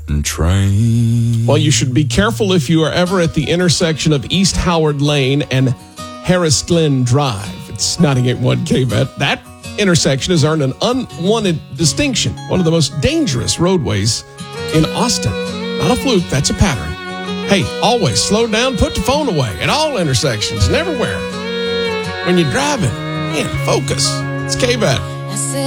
train. Well, you should be careful if you are ever at the intersection of East Howard Lane and Harris Glen Drive. It's 98.1 KVET. That intersection has earned an unwanted distinction, one of the most dangerous roadways in Austin. Not a fluke, that's a pattern. Hey, always slow down, put the phone away at all intersections and everywhere. When you're driving, man, focus. It's KVET.